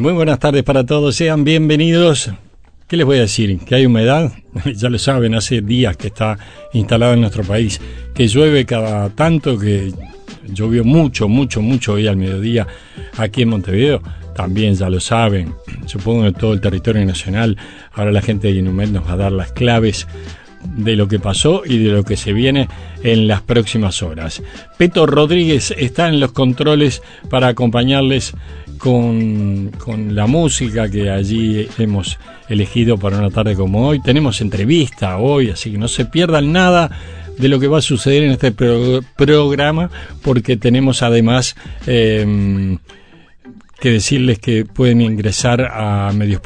Muy buenas tardes para todos, sean bienvenidos. ¿Qué les voy a decir? ¿Que hay humedad? Ya lo saben, hace días que está instalado en nuestro país, que llueve cada tanto, que llovió mucho hoy al mediodía aquí en Montevideo. También ya lo saben, supongo que todo el territorio nacional. Ahora la gente de Inumet nos va a dar las claves de lo que pasó y de lo que se viene en las próximas horas. Peto Rodríguez está en los controles para acompañarles con la música que allí hemos elegido para una tarde como hoy. Tenemos entrevista hoy, así que no se pierdan nada de lo que va a suceder en este programa, porque tenemos además que decirles que pueden ingresar a medios